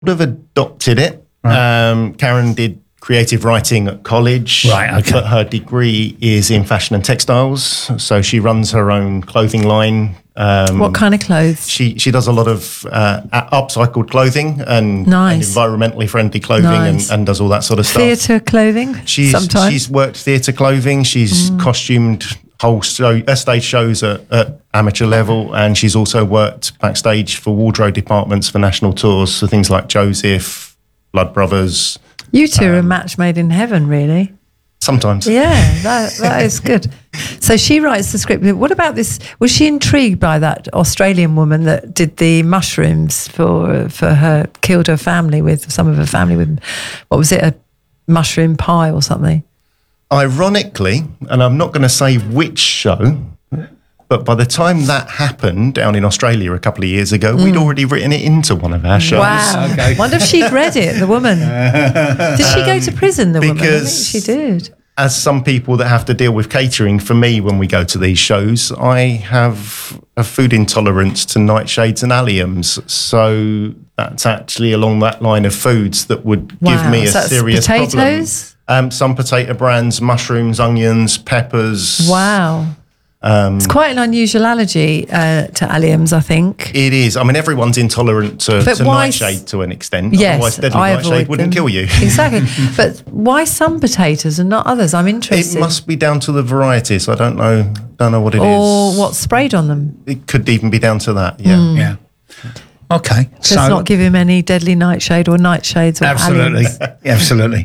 have adopted it. Right. Karen did creative writing at college. Right, okay. But her degree is in fashion and textiles. So she runs her own clothing line. What kind of clothes? She does a lot of upcycled clothing and environmentally friendly clothing and does all that sort of stuff. Theatre clothing sometimes? She's worked theatre clothing. She's costumed whole stage shows at amateur level, and she's also worked backstage for wardrobe departments for national tours, so things like Joseph, Blood Brothers. You two are a match made in heaven, really. Sometimes. Yeah, that is good. So she writes the script. What about this? Was she intrigued by that Australian woman that did the mushrooms for her, killed her family with, some of her family with, what was it, a mushroom pie or something? Ironically, and I'm not going to say which show, but by the time that happened down in Australia a couple of years ago, we'd already written it into one of our shows. Wow. Okay. Wonder if she'd read it, the woman. Did she go to prison, the woman? I think she did. As some people that have to deal with catering, for me, when we go to these shows, I have a food intolerance to nightshades and alliums. So that's actually along that line of foods that would give me a serious potatoes? problem. Some potato brands, mushrooms, onions, peppers. Wow. It's quite an unusual allergy to alliums, I think. It is. I mean, everyone's intolerant to nightshade to an extent. Yes, otherwise, deadly nightshade wouldn't kill you. Exactly. But why some potatoes and not others? I'm interested. It must be down to the varieties. I don't know what it is. Or what's sprayed on them. It could even be down to that. Yeah. Yeah. Okay. So let's not give him any deadly nightshade or nightshades or absolutely, alliums. Absolutely.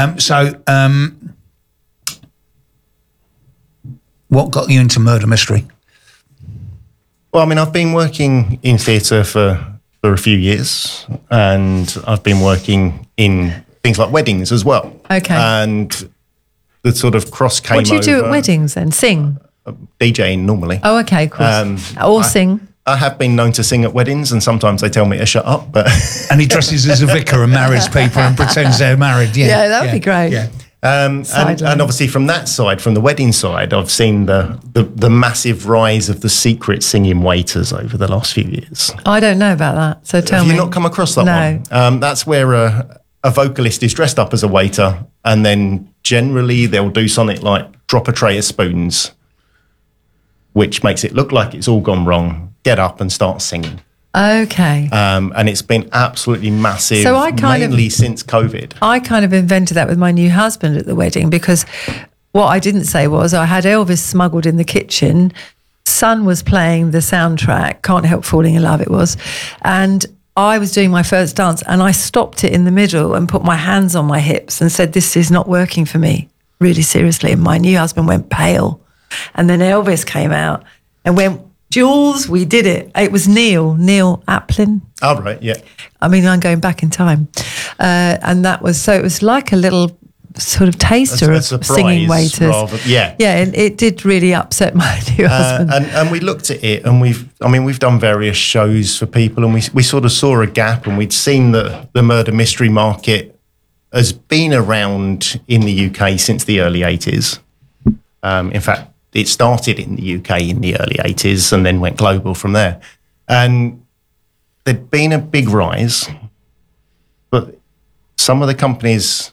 What got you into murder mystery? Well, I mean, I've been working in theatre for a few years, and I've been working in things like weddings as well. Okay. And the sort of cross came over. What do you do at weddings then? Sing? DJing normally. Oh, okay, cool. Or sing? I have been known to sing at weddings, and sometimes they tell me to shut up. But and he dresses as a vicar and marries people and pretends they're married. Yeah, that would be great. Yeah. And obviously from that side, from the wedding side, I've seen the massive rise of the secret singing waiters over the last few years. I don't know about that, so tell me. Have you not come across that one? That's where a vocalist is dressed up as a waiter, and then generally they'll do something like drop a tray of spoons, which makes it look like it's all gone wrong, get up and start singing. Okay. And it's been absolutely massive, mainly since COVID. I kind of invented that with my new husband at the wedding, because what I didn't say was I had Elvis smuggled in the kitchen. Son was playing the soundtrack, Can't Help Falling in Love it was, and I was doing my first dance, and I stopped it in the middle and put my hands on my hips and said, this is not working for me, really seriously. And my new husband went pale. And then Elvis came out and went, Jules, we did it. It was Neil Aplin. Oh, right, yeah. I mean, I'm going back in time. And that was, so it was like a little sort of taster of singing waiters. Yeah. Yeah, and it did really upset my new husband. And we looked at it, and we've done various shows for people, and we sort of saw a gap, and we'd seen that the murder mystery market has been around in the UK since the early 80s. In fact, it started in the UK in the early 80s and then went global from there. And there'd been a big rise, but some of the companies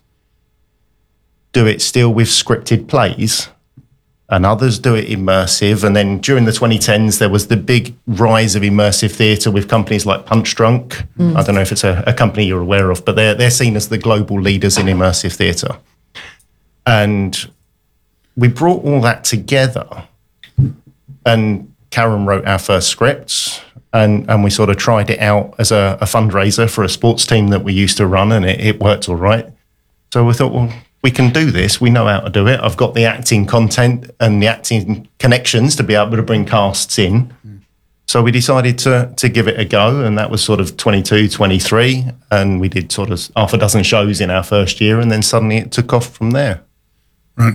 do it still with scripted plays and others do it immersive. And then during the 2010s, there was the big rise of immersive theatre with companies like Punch Drunk. I don't know if it's a company you're aware of, but they're seen as the global leaders in immersive theatre. And we brought all that together, and Karen wrote our first scripts, and we sort of tried it out as a fundraiser for a sports team that we used to run, and it worked all right. So we thought, well, we can do this. We know how to do it. I've got the acting content and the acting connections to be able to bring casts in. So we decided to give it a go, and that was sort of 22, 23, and we did sort of half a dozen shows in our first year, and then suddenly it took off from there. Right.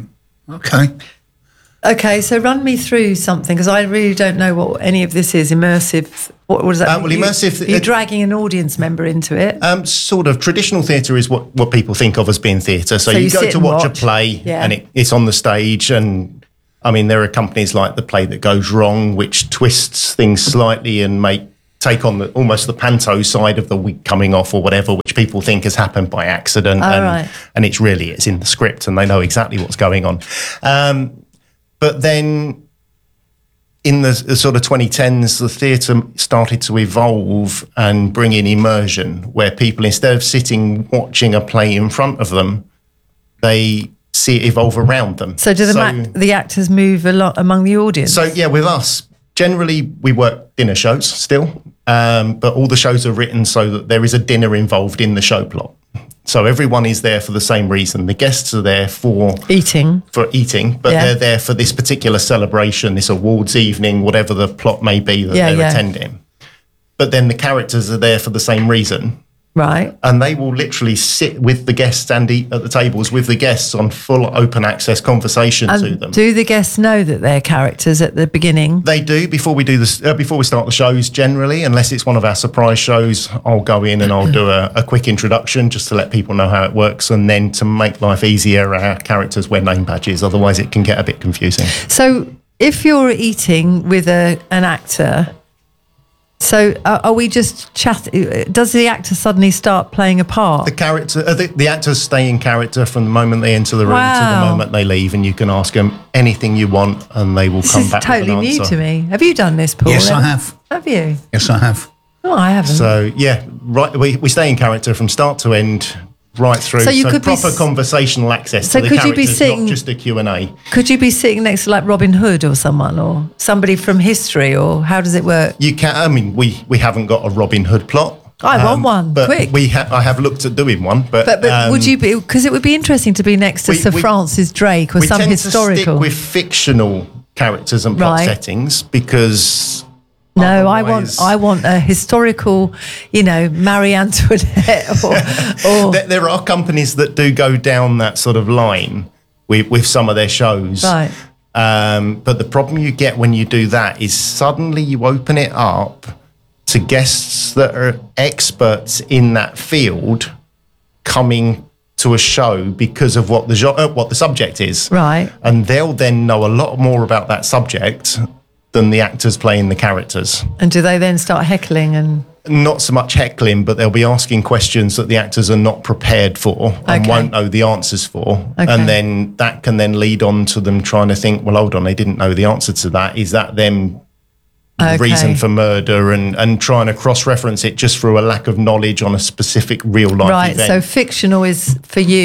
Okay, so run me through something, because I really don't know what any of this is. Immersive, what does that mean? Well, immersive... You're dragging an audience member into it? Sort of. Traditional theatre is what people think of as being theatre. So you go to watch a play, and it's on the stage, and, I mean, there are companies like The Play That Goes Wrong, which twists things slightly and make take on almost the panto side of the wig coming off or whatever, which people think has happened by accident. And it's in the script and they know exactly what's going on. But then in the sort of 2010s, the theatre started to evolve and bring in immersion, where people, instead of sitting watching a play in front of them, they see it evolve around them. So do the actors move a lot among the audience? So yeah, with us, generally we work dinner shows still, but all the shows are written so that there is a dinner involved in the show plot. So everyone is there for the same reason. The guests are there for eating, but they're there for this particular celebration, this awards evening, whatever the plot may be that they're attending. But then the characters are there for the same reason. Right. And they will literally sit with the guests and eat at the tables with the guests on full open access conversation to them. Do the guests know that they're characters at the beginning? They do before we do this. Before we start the shows, generally, unless it's one of our surprise shows, I'll go in and I'll do a quick introduction just to let people know how it works, and then to make life easier, our characters wear name badges. Otherwise, it can get a bit confusing. So, if you're eating with an actor. So are we just does the actor suddenly start playing a part? The actors stay in character from the moment they enter the room to the moment they leave, and you can ask them anything you want and they will come back with an answer. This is totally new to me. Have you done this, Paul? Yes, I have. Have you? Yes, I have. Oh, I haven't. So, yeah, right. We stay in character from start to end, right through. So you could proper conversational access so to the could characters, you be sitting, not just a Q&A. Could you be sitting next to like Robin Hood or someone, or somebody from history, or how does it work? You can. I mean, we haven't got a Robin Hood plot. I want one, but quick. I have looked at doing one, but would you be? Because it would be interesting to be next to Sir Francis Drake or some historical. We tend to stick with fictional characters and plot settings because. No, I want a historical, Marie Antoinette or There are companies that do go down that sort of line with some of their shows. Right. But the problem you get when you do that is suddenly you open it up to guests that are experts in that field coming to a show because of what the subject is. Right. And they'll then know a lot more about that subject than the actors playing the characters. And do they then start heckling and... Not so much heckling, but they'll be asking questions that the actors are not prepared for and won't know the answers for. Okay. And then that can then lead on to them trying to think, well, hold on, they didn't know the answer to that. Is that them reason for murder and trying to cross-reference it just through a lack of knowledge on a specific real-life event. So fictional is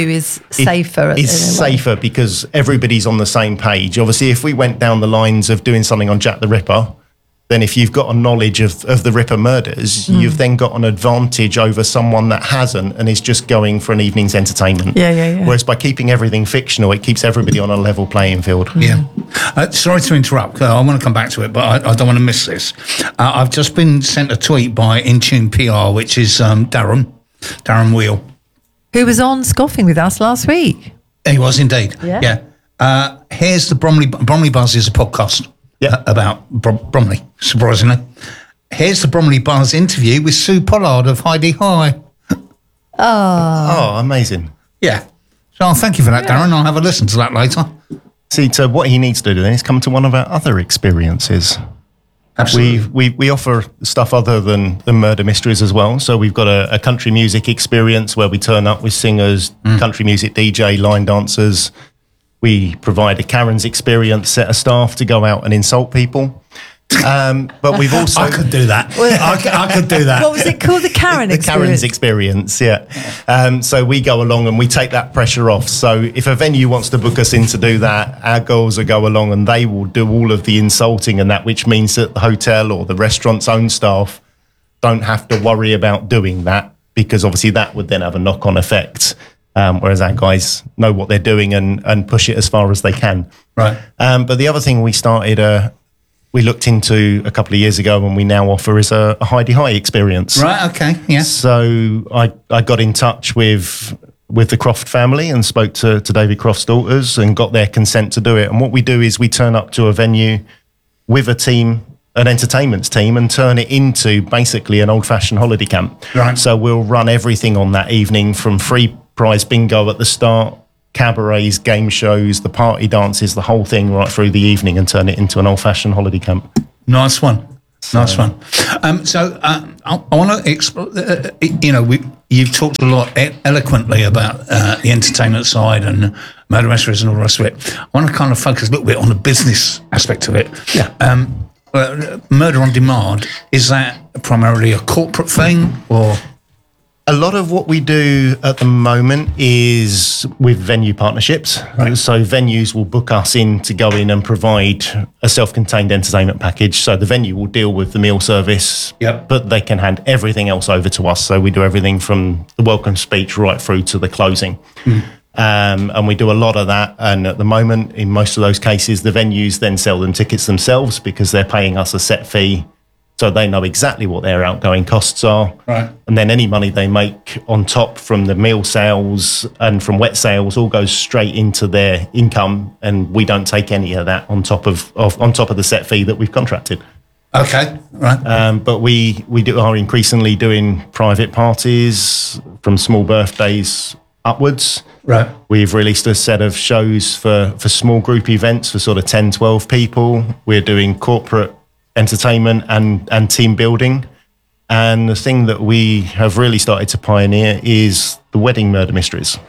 safer. It's safer because everybody's on the same page. Obviously, if we went down the lines of doing something on Jack the Ripper, then if you've got a knowledge of the Ripper murders, you've then got an advantage over someone that hasn't and is just going for an evening's entertainment. Yeah. Whereas by keeping everything fictional, it keeps everybody on a level playing field. Yeah. Sorry to interrupt. I want to come back to it, but I don't want to miss this. I've just been sent a tweet by Intune PR, which is Darren Wheel. Who was on Scoffing with us last week. He was indeed. Yeah. Here's the Bromley Buzz is a podcast. Yeah, about Bromley, surprisingly. Here's the Bromley Buzz interview with Sue Pollard of Heidi High. Oh, amazing. Yeah. So thank you for that, Darren. I'll have a listen to that later. See, so what he needs to do then is come to one of our other experiences. Absolutely. We offer stuff other than murder mysteries as well. So we've got a country music experience where we turn up with singers, country music DJ, line dancers. We provide a Karen's experience set of staff to go out and insult people. But we've also... I could do that. I could do that. What was it called? The Karen experience? The Karen's experience, yeah. So we go along and we take that pressure off. So if a venue wants to book us in to do that, our girls will go along and they will do all of the insulting and that, which means that the hotel or the restaurant's own staff don't have to worry about doing that because obviously that would then have a knock-on effect. Whereas our guys know what they're doing and push it as far as they can. Right. But the other thing we looked into a couple of years ago and we now offer is a Heidi High experience. Right, okay, yeah. So I got in touch with the Croft family and spoke to David Croft's daughters and got their consent to do it. And what we do is we turn up to a venue with a team, an entertainment team, and turn it into basically an old-fashioned holiday camp. Right. So we'll run everything on that evening from free prize bingo at the start, cabarets, game shows, the party dances, the whole thing right through the evening and turn it into an old-fashioned holiday camp. Nice one. Nice one. I want to explore. You've talked a lot eloquently about the entertainment side and murder mysteries and all the rest of it. I want to kind of focus a little bit on the business aspect of it. Yeah. Murder on Demand, is that primarily a corporate thing, or? A lot of what we do at the moment is with venue partnerships. Right. So venues will book us in to go in and provide a self-contained entertainment package. So the venue will deal with the meal service, Yep. but they can hand everything else over to us. So we do everything from the welcome speech right through to the closing. And we do a lot of that. And at the moment, in most of those cases, the venues then sell them tickets themselves because they're paying us a set fee. So they know exactly what their outgoing costs are. Right. And then any money they make on top from the meal sales and from wet sales all goes straight into their income. And we don't take any of that on top of the set fee that we've contracted. Okay, right. But we are increasingly doing private parties from small birthdays upwards. Right. We've released a set of shows for small group events for sort of 10, 12 people. We're doing corporate entertainment and team building. And the thing that we have really started to pioneer is the wedding murder mysteries.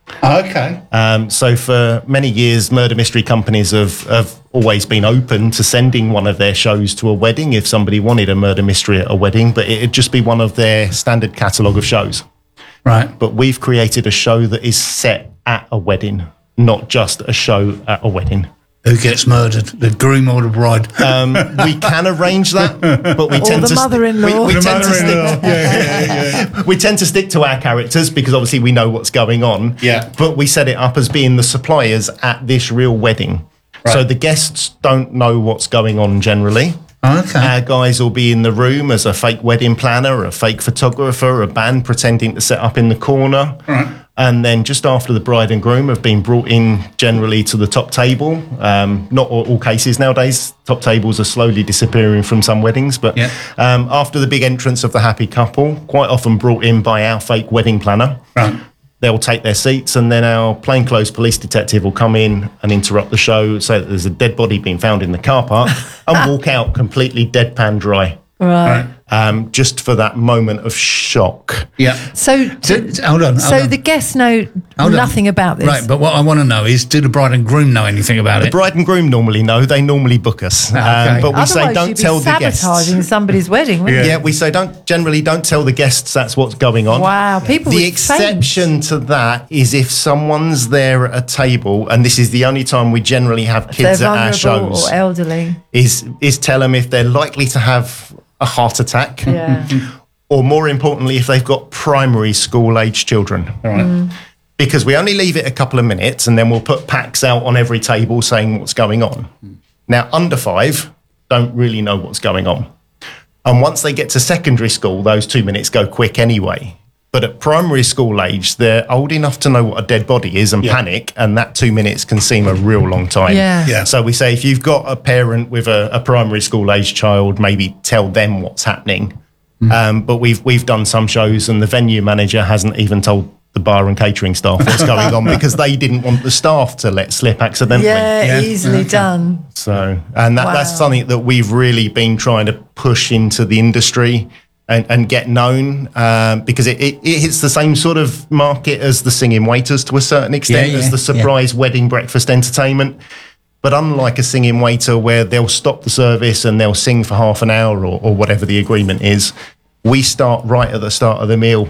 Okay. So for many years, murder mystery companies have always been open to sending one of their shows to a wedding if somebody wanted a murder mystery at a wedding, but it'd just be one of their standard catalogue of shows. Right. But we've created a show that is set at a wedding, not just a show at a wedding. Who gets murdered, the groom or the bride? We can arrange that, but we Or tend the to mother-in-law. we The tend to mother-in-law. stick. We tend to stick to our characters because obviously we know what's going on. Yeah. But we set it up as being the suppliers at this real wedding, Right. so the guests don't know what's going on generally. Okay. Our guys will be in the room as a fake wedding planner, a fake photographer, a band pretending to set up in the corner. Right. And then just after the bride and groom have been brought in generally to the top table, not all cases nowadays, top tables are slowly disappearing from some weddings, but Yeah. After the big entrance of the happy couple, quite often brought in by our fake wedding planner, Right. they'll take their seats and then our plainclothes police detective will come in and interrupt the show, say that there's a dead body being found in the car park and walk out completely deadpan dry, Right. just for that moment of shock. Yeah. So, Hold on. so the guests know Hold on. nothing about this. Right, but what I want to know is, do the bride and groom know anything about it? Bride and groom normally know, they normally book us. Okay. But we say Otherwise, don't you'd be tell the guests. sabotaging somebody's wedding, wouldn't Yeah, we say don't tell the guests that's what's going on. Wow, people The would faint. exception to that is if someone's there at a table, and this is the only time we generally have They're kids at our vulnerable shows, or elderly. is tell them if they're likely to have a heart attack, Yeah. or more importantly, if they've got primary school age children. Right. Because we only leave it a couple of minutes and then we'll put packs out on every table saying what's going on. Now, under 5 don't really know what's going on. And once they get to secondary school, those 2 minutes go quick anyway. But at primary school age, they're old enough to know what a dead body is and panic, and that 2 minutes can seem a real long time. Yeah. Yeah. So we say if you've got a parent with a primary school age child, maybe tell them what's happening. But we've done some shows and the venue manager hasn't even told the bar and catering staff what's going on because they didn't want the staff to let slip accidentally. Yeah, Yeah. easily done. So, and that's Wow. something that we've really been trying to push into the industry and get known because it hits the same sort of market as the singing waiters to a certain extent, Yeah, as the surprise wedding breakfast entertainment. But unlike a singing waiter where they'll stop the service and they'll sing for half an hour or whatever the agreement is, we start right at the start of the meal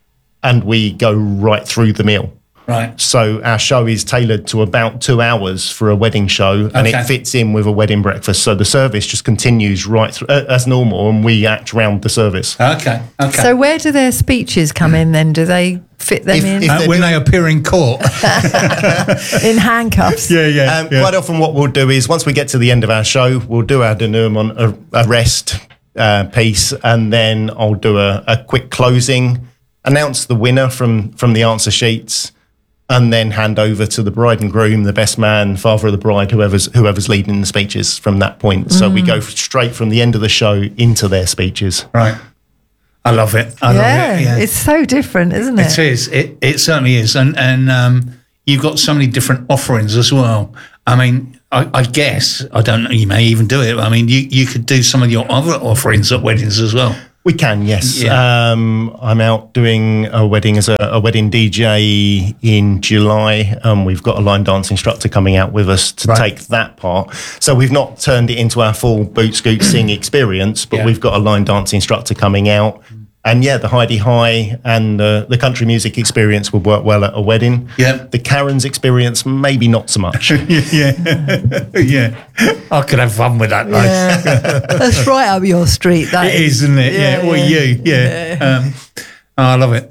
and we go right through the meal. Right. So our show is tailored to about 2 hours for a wedding show, and Okay. it fits in with a wedding breakfast. So the service just continues right through as normal, and we act round the service. Okay. Okay. So where do their speeches come in then? Do they fit them If- in if- When they appear in court. in handcuffs? yeah. Quite often, what we'll do is once we get to the end of our show, we'll do our denouement arrest piece, and then I'll do a quick closing, announce the winner from the answer sheets, and then hand over to the bride and groom, the best man, father of the bride, whoever's leading the speeches from that point. So we go straight from the end of the show into their speeches. Right. I love it. I love it. Yeah. It's so different, isn't it? It is. It certainly is. And you've got so many different offerings as well. I mean, I guess, I don't know, you may even do it. I mean, you could do some of your other offerings at weddings as well. We can, yes. Yeah. I'm out doing a wedding as a wedding DJ in July. We've got a line dance instructor coming out with us to take that part. So we've not turned it into our full boot scoot sing experience, but we've got a line dance instructor coming out. And yeah, the Heidi High and the country music experience would work well at a wedding. Yeah. The Karen's experience, maybe not so much. Yeah. I could have fun with that, though. Yeah. That's right up your street. That It is, isn't it? Yeah. Or you. Yeah. I love it.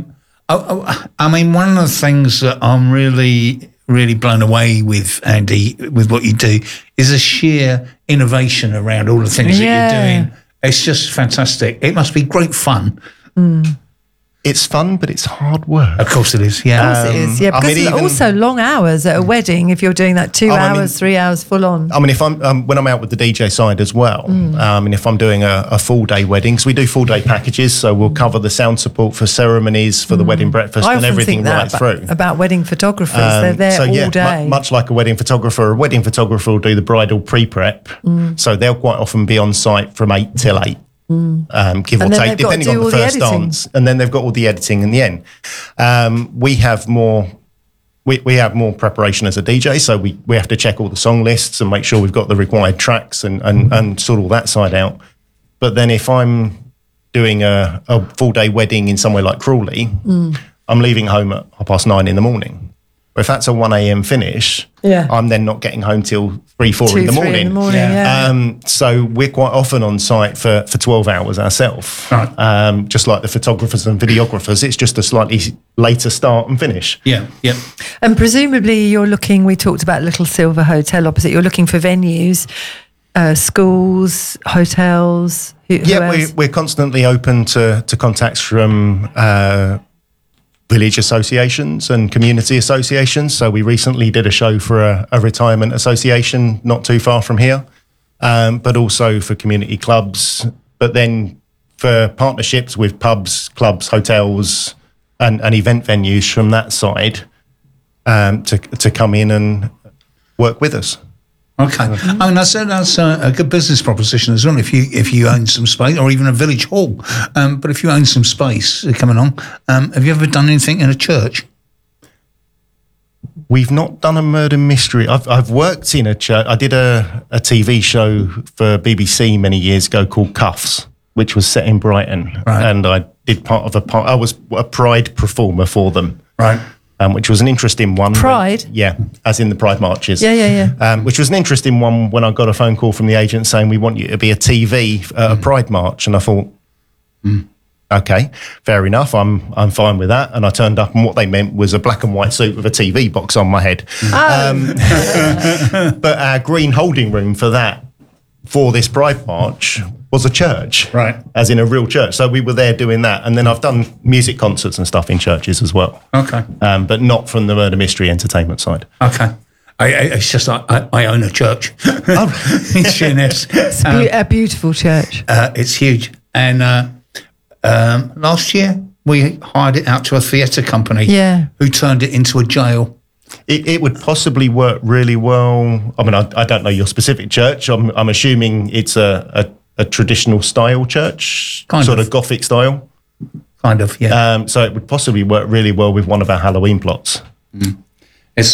I mean, one of the things that I'm really, really blown away with, Andy, with what you do, is the sheer innovation around all the things that you're doing. It's just fantastic. It must be great fun. It's fun, but it's hard work. Of course it is, yeah. Of course it is, yeah. Because I mean, also long hours at a wedding, if you're doing that 2 hours, 3 hours full on. I mean, if I'm when I'm out with the DJ side as well, and if I'm doing a full day wedding, 'cause we do full day packages, so we'll cover the sound support for ceremonies, for the wedding breakfast, I and often everything think right that through. about wedding photographers. They're there so all day. much like a wedding photographer will do the bridal pre-prep, so they'll quite often be on site from 8 till 8. Give or And then take, they've got to depending do on the all the first editing. dance, and then they've got all the editing in the end. We have more. We have more preparation as a DJ, so we have to check all the song lists and make sure we've got the required tracks and sort all that side out. But then if I'm doing a full day wedding in somewhere like Crawley, I'm leaving home at 9:30 in the morning. But if that's a 1 a.m. finish, I'm then not getting home till 3, 4 in the 3 morning. in the morning, yeah. So we're quite often on site for 12 hours ourselves. Right. Just like the photographers and videographers, it's just a slightly later start and finish. Yeah. And presumably you're looking, we talked about Little Silver Hotel opposite, you're looking for venues, schools, hotels. Who else? We're constantly open to contacts from village associations and community associations. So we recently did a show for a retirement association not too far from here, but also for community clubs. But then for partnerships with pubs, clubs, hotels, and event venues from that side to come in and work with us. Okay. I mean, that's a good business proposition as well. If you own some space, or even a village hall, but if you own some space coming on, have you ever done anything in a church? We've not done a murder mystery. I've worked in a church. I did a TV show for BBC many years ago called Cuffs, which was set in Brighton, and I did I was a Pride performer for them, right? Which was an interesting one. Pride? As in the Pride marches. Yeah. Which was an interesting one when I got a phone call from the agent saying, we want you to be a TV at a Pride march. And I thought, okay, fair enough. I'm fine with that. And I turned up and what they meant was a black and white suit with a TV box on my head. But our green holding room for this Pride march was a church, right? As in a real church. So we were there doing that, and then I've done music concerts and stuff in churches as well. Okay, but not from the murder mystery entertainment side. Okay, it's just I own a church in Sheerness. It's a beautiful church. It's huge, and last year we hired it out to a theatre company, who turned it into a jail. It would possibly work really well. I mean, I don't know your specific church. I'm assuming it's a traditional style church, sort of Gothic style. Kind of, yeah. So it would possibly work really well with one of our Halloween plots. It's,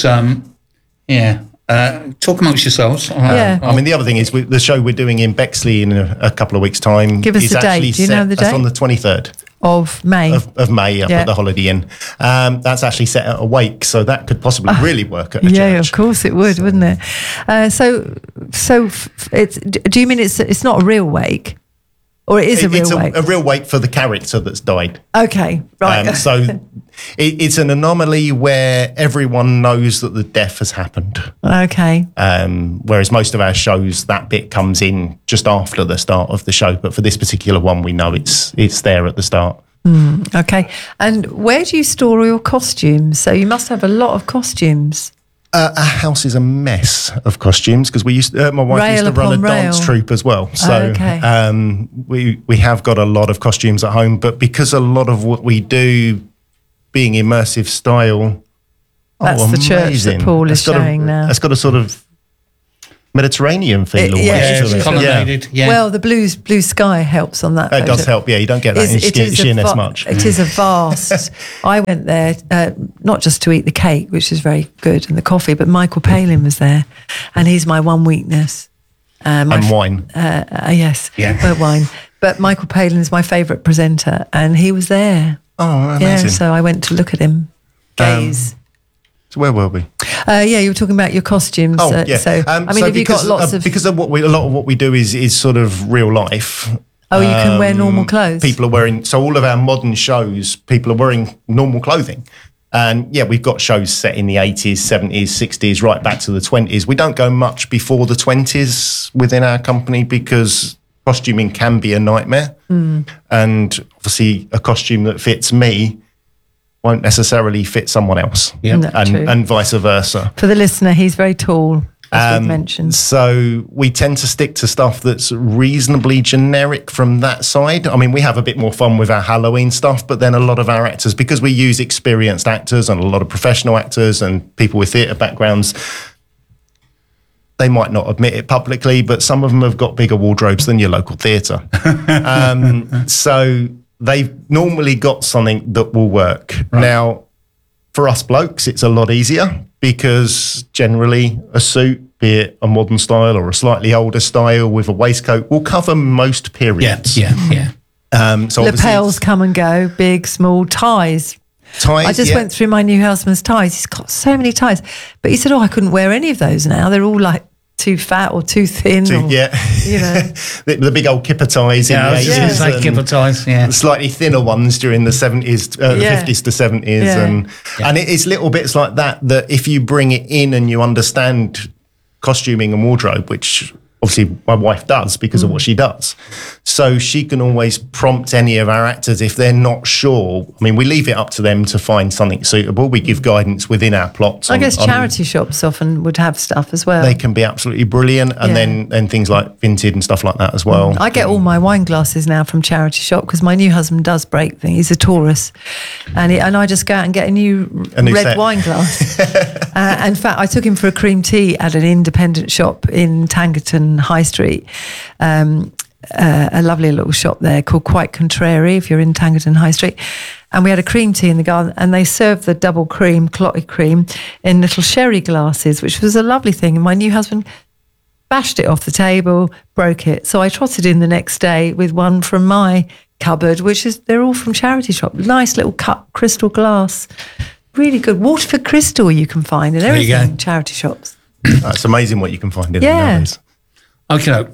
talk amongst yourselves. I mean, the other thing is the show we're doing in Bexley in a couple of weeks' time. Give us the date. Do you know the date? That's on the 23rd. Of May. Of May, up at the Holiday Inn. That's actually set at a wake, so that could possibly really work at a church. Yeah, of course it would, wouldn't it? So it's. Do you mean it's not a real wake, or it is a real wake? A real wake for the character that's died. Okay, right. So it's an anomaly where everyone knows that the death has happened. Okay. Whereas most of our shows, that bit comes in just after the start of the show. But for this particular one, we know it's there at the start. Okay. And where do you store all your costumes? So you must have a lot of costumes. Our house is a mess of costumes because my wife used to run a dance troupe as well. So we have got a lot of costumes at home. But because a lot of what we do being immersive style, that's the church that Paul is showing now. It's got a sort of Mediterranean feel. almost yeah, to it's it. colonnaded. Yeah. Well, the blue sky helps on that. It does photo. help. Yeah, you don't get that in Sheerness much. It is a vast. I went there not just to eat the cake, which is very good, and the coffee, but Michael Palin was there, and he's my one weakness. And wine. Yes, Yeah. wine. But Michael Palin is my favourite presenter, and he was there. Oh, amazing. Yeah, so I went to look at him, gaze. So where were we? Yeah, you were talking about your costumes. Oh, yeah. So, I mean, have you got lots of? Because of a lot of what we do is sort of real life. Oh, you can wear normal clothes. People are wearing. So all of our modern shows, people are wearing normal clothing. And yeah, we've got shows set in the 80s, 70s, 60s, right back to the 20s. We don't go much before the 20s within our company because costuming can be a nightmare. And obviously a costume that fits me won't necessarily fit someone else. Yeah. No, true. And vice versa. For the listener, he's very tall, as we've mentioned. So we tend to stick to stuff that's reasonably generic from that side. I mean, we have a bit more fun with our Halloween stuff, but then a lot of our actors, because we use experienced actors and a lot of professional actors and people with theatre backgrounds, they might not admit it publicly, but some of them have got bigger wardrobes than your local theatre. So they've normally got something that will work. Right. Now, for us blokes, it's a lot easier because generally a suit, be it a modern style or a slightly older style with a waistcoat, will cover most yeah, periods. yeah, yeah. So obviously Lapels come and go, big, small, ties. ties, I just went through my new husband's ties. He's got so many ties. But he said, I couldn't wear any of those now. They're all like too fat or too thin. Or, yeah. You know. the big old kipper ties Yeah, I in was the just 80s. going to say and kipper ties, yeah. the slightly thinner ones during the 70s, Yeah. 50s to 70s. Yeah. And it's little bits like that if you bring it in and you understand costuming and wardrobe, which obviously my wife does because of what she does. So she can always prompt any of our actors if they're not sure. I mean, we leave it up to them to find something suitable. We give guidance within our plots. I guess charity shops often would have stuff as well. They can be absolutely brilliant. And Yeah. then things like Vinted and stuff like that as well. I get all my wine glasses now from charity shop because my new husband does break things. He's a Taurus, and I just go out and get a new red set. wine glass. In fact, I took him for a cream tea at an independent shop in Tangerton High Street. A lovely little shop there called Quite Contrary, if you're in Tangerton High Street. And we had a cream tea in the garden, and they served the double cream, clotted cream, in little sherry glasses, which was a lovely thing. And my new husband bashed it off the table, broke it. So I trotted in the next day with one from my cupboard, they're all from charity shop. Nice little cut crystal glass. Really good. Waterford Crystal you can find in There you everything, go. charity shops. It's amazing what you can find in there Yeah. nowadays. Okay.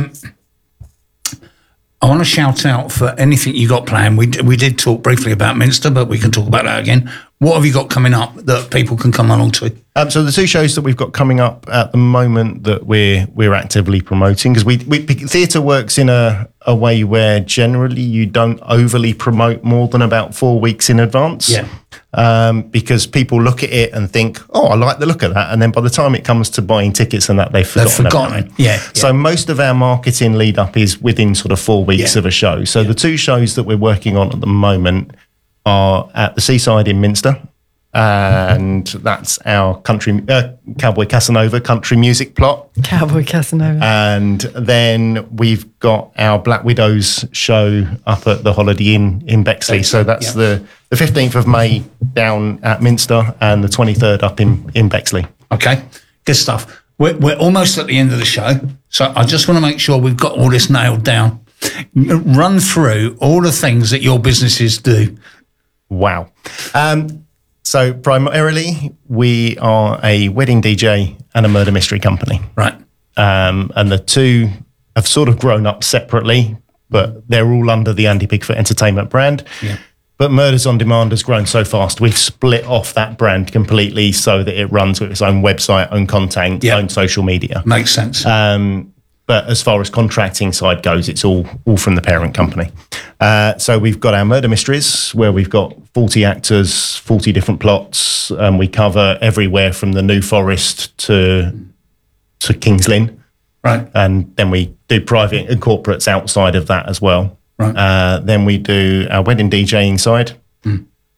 I want to shout out for anything you got planned. We did talk briefly about Minster, but we can talk about that again. What have you got coming up that people can come along to? So the two shows that we've got coming up at the moment that we're actively promoting, because theatre works in a way where generally you don't overly promote more than about 4 weeks in advance. Yeah. Because people look at it and think, oh, I like the look of that. And then by the time it comes to buying tickets and that, they've forgotten about it. Yeah. So most of our marketing lead up is within sort of 4 weeks of a show. So the two shows that we're working on at the moment are at the Seaside in Minster. And that's our Cowboy Casanova country music plot. Cowboy Casanova. And then we've got our Black Widows show up at the Holiday Inn in Bexley. So that's the 15th of May down at Minster and the 23rd up in Bexley. Okay, good stuff. We're almost at the end of the show, so I just want to make sure we've got all this nailed down. Run through all the things that your businesses do. Wow. So primarily, we are a wedding DJ and a murder mystery company. Right. And the two have sort of grown up separately, but they're all under the Andy Bigfoot Entertainment brand. Yeah. But Murders on Demand has grown so fast, we've split off that brand completely so that it runs with its own website, own content, own social media. Makes sense. But as far as contracting side goes, it's all from the parent company. So we've got our murder mysteries where we've got 40 actors, 40 different plots. We cover everywhere from the New Forest to King's Lynn. Right. And then we do private and corporates outside of that as well. Right. Then we do our wedding DJing side.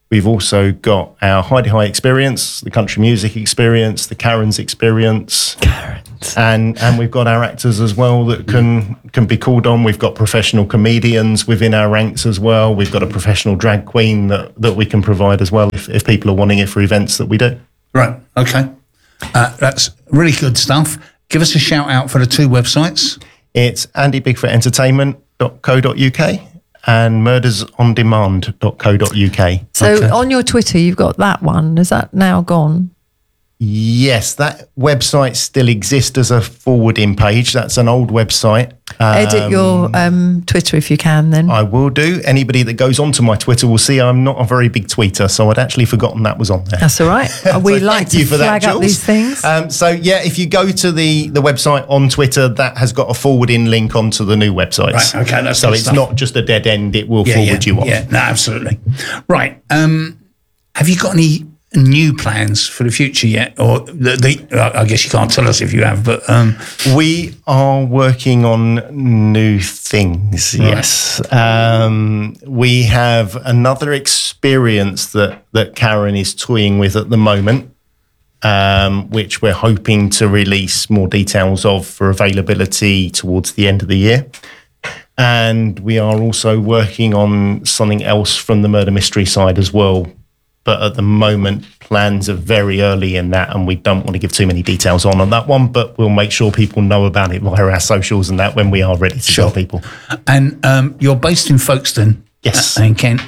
We've also got our Heidi High experience, the country music experience, the Karen's experience. And we've got our actors as well that can be called on. We've got professional comedians within our ranks as well. We've got a professional drag queen that we can provide as well if people are wanting it for events that we do. Right, okay. That's really good stuff. Give us a shout out for the two websites. It's andybigfootentertainment.co.uk and murdersondemand.co.uk. So on your Twitter, you've got that one. Is that now gone? Yes, that website still exists as a forwarding page. That's an old website. Edit your Twitter if you can then. I will do. Anybody that goes onto my Twitter will see I'm not a very big tweeter, so I'd actually forgotten that was on there. That's all right. We So like thank you to for that, flag up Jules. these things. If you go to the website on Twitter, that has got a forwarding link onto the new websites. Right, okay, that's so good it's stuff. not just a dead end, it will forward you on. Yeah, no, absolutely. Right. Have you got any new plans for the future yet? Or I guess you can't tell us if you have, but We are working on new things, Right. yes. We have another experience that Karen is toying with at the moment, which we're hoping to release more details of for availability towards the end of the year. And we are also working on something else from the murder mystery side as well. But at the moment, plans are very early in that, and we don't want to give too many details on that one, but we'll make sure people know about it via our socials and that when we are ready to tell people. And you're based in Folkestone. Yes. In Kent.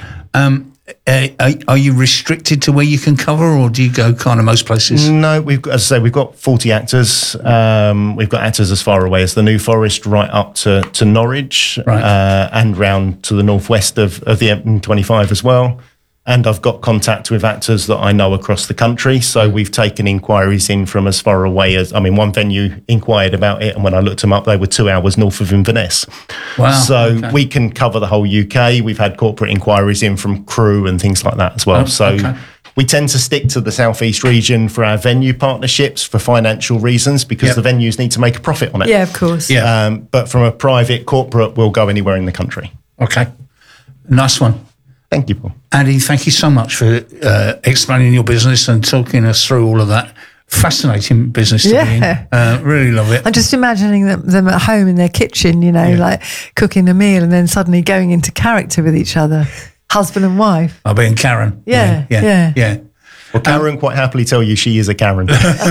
Are you restricted to where you can cover, or do you go kind of most places? No, as I say, we've got 40 actors. We've got actors as far away as the New Forest, right up to Norwich, Right. and round to the northwest of the M25 as well. And I've got contact with actors that I know across the country. So we've taken inquiries in from as far away as, one venue inquired about it. And when I looked them up, they were 2 hours north of Inverness. Wow. So okay. we can cover the whole UK. We've had corporate inquiries in from Crew and things like that as well. Oh, so okay. we tend to stick to the Southeast region for our venue partnerships for financial reasons because Yep. the venues need to make a profit on it. Yeah, of course. Yeah. But from a private corporate, we'll go anywhere in the country. Okay. Nice one. Thank you, Paul. Andy, thank you so much for explaining your business and talking us through all of that. Fascinating business to be Yeah. in. Really love it. I'm just imagining them at home in their kitchen, like cooking a meal and then suddenly going into character with each other. Husband and wife. I'll be in Karen. Yeah. Well, Karen quite happily tell you she is a Karen.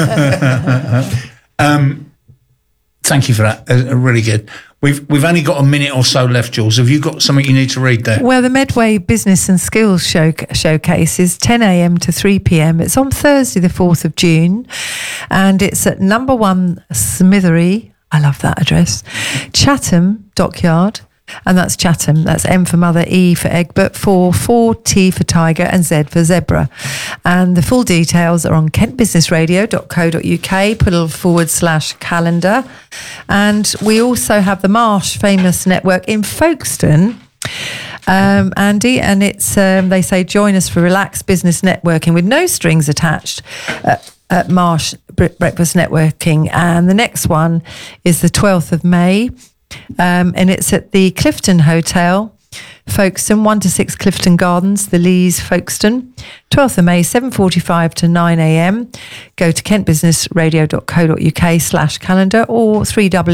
Thank you for that. Really good. We've only got a minute or so left, Jules. Have you got something you need to read there? Well, the Medway Business and Skills Showcase is 10 a.m. to 3 p.m. It's on Thursday, the 4th of June, and it's at number 1 Smithery. I love that address. Chatham Dockyard. And that's Chatham. That's M for mother, E for Egbert, 4 T for tiger, and Z for zebra. And the full details are on kentbusinessradio.co.uk, put a /calendar. And we also have the Marsh Famous Network in Folkestone, Andy, and it's they say join us for relaxed business networking with no strings attached at Marsh Breakfast Networking. And the next one is the 12th of May. And it's at the Clifton Hotel, Folkestone, 1 to 6 Clifton Gardens, the Lees, Folkestone. 12th of May, 7:45 to 9 a.m. Go to kentbusinessradio.co.uk/calendar or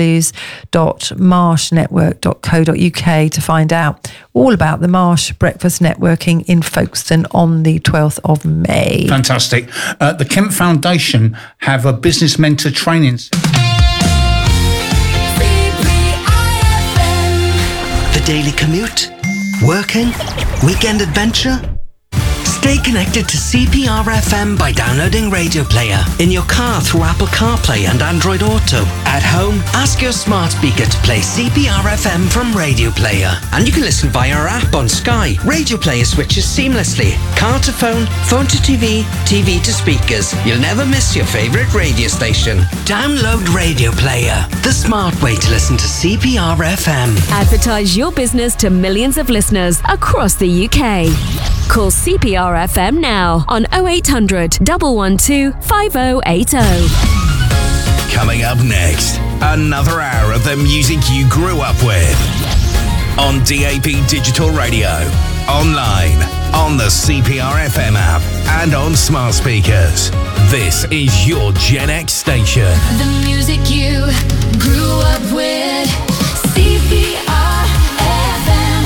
3ws.marshnetwork.co.uk to find out all about the Marsh Breakfast Networking in Folkestone on the 12th of May. Fantastic. The Kent Foundation have a business mentor training. The daily commute? Working? Weekend adventure? Stay connected to CPR FM by downloading Radio Player in your car through Apple CarPlay and Android Auto. At home, ask your smart speaker to play CPR FM from Radio Player. And you can listen via our app on Sky. Radio Player switches seamlessly. Car to phone, phone to TV, TV to speakers. You'll never miss your favourite radio station. Download Radio Player, the smart way to listen to CPR FM. Advertise your business to millions of listeners across the UK. Call CPR FM now on 0800 112 5080. Coming up next, another hour of the music you grew up with on DAB Digital Radio. online, on the CPR FM app, and on smart speakers. This is your Gen X station. The music you grew up with. CPR FM.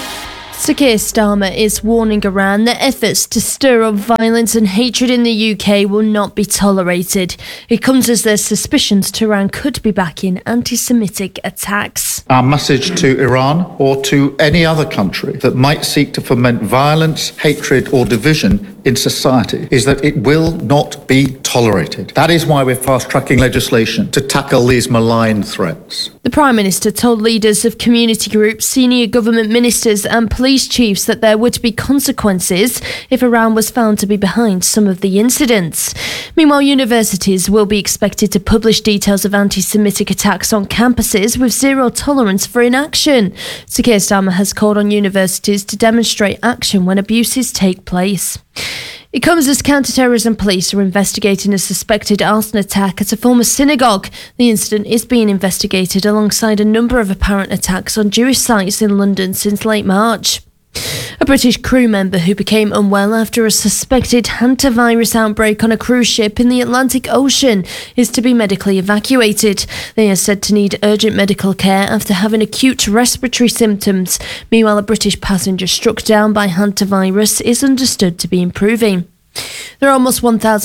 Sir Keir Starmer is warning Iran that efforts to stir up violence and hatred in the UK will not be tolerated. It comes as there's suspicions Tehran could be backing anti-Semitic attacks. Our message to Iran or to any other country that might seek to foment violence, hatred or division in society is that it will not be tolerated. That is why we're fast-tracking legislation to tackle these malign threats. The Prime Minister told leaders of community groups, senior government ministers and police chiefs that there would be consequences if Iran was found to be behind some of the incidents. Meanwhile, universities will be expected to publish details of anti-Semitic attacks on campuses with zero tolerance for inaction. Sir Keir Starmer has called on universities to demonstrate action when abuses take place. It comes as counter-terrorism police are investigating a suspected arson attack at a former synagogue. The incident is being investigated alongside a number of apparent attacks on Jewish sites in London since late March. A British crew member who became unwell after a suspected hantavirus outbreak on a cruise ship in the Atlantic Ocean is to be medically evacuated. They are said to need urgent medical care after having acute respiratory symptoms. Meanwhile, a British passenger struck down by hantavirus is understood to be improving. There are almost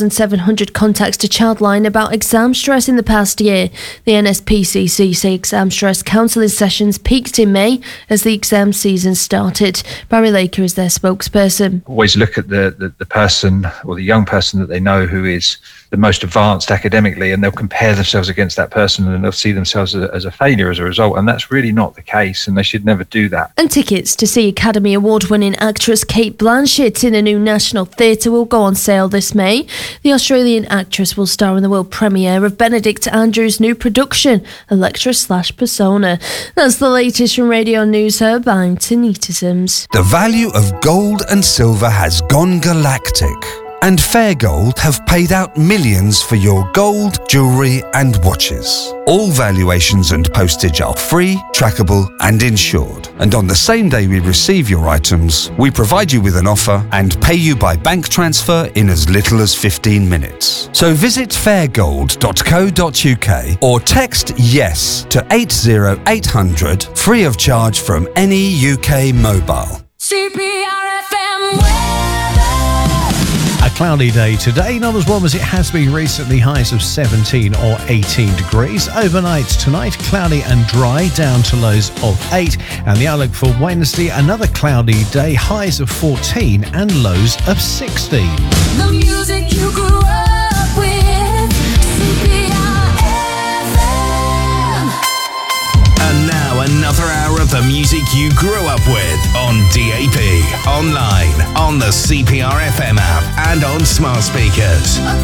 1,700 contacts to Childline about exam stress in the past year. The NSPCC say exam stress counselling sessions peaked in May as the exam season started. Barry Laker is their spokesperson. Always look at the person or the young person that they know who is the most advanced academically, and they'll compare themselves against that person and they'll see themselves as a failure as a result, and that's really not the case, and they should never do that. And tickets to see Academy Award-winning actress Cate Blanchett in a new National Theatre will go on sale this May. The Australian actress will star in the world premiere of Benedict Andrews' new production, Electra/Persona. That's the latest from Radio News Hub. I'm Tanita Sims. The value of gold and silver has gone galactic, and Fair Gold have paid out millions for your gold, jewellery and watches. All valuations and postage are free, trackable and insured. And on the same day we receive your items, we provide you with an offer and pay you by bank transfer in as little as 15 minutes. So visit fairgold.co.uk or text YES to 80800 free of charge from any UK mobile. CPR FM weather. A cloudy day today, not as warm as it has been recently, highs of 17 or 18 degrees. Overnight tonight, cloudy and dry, down to lows of 8. And the outlook for Wednesday, another cloudy day, highs of 14 and lows of 16. The music you grew up with. CPR FM. And now another hour of the music you grew up with on DAB, online, on the CPR FM app and on smart speakers.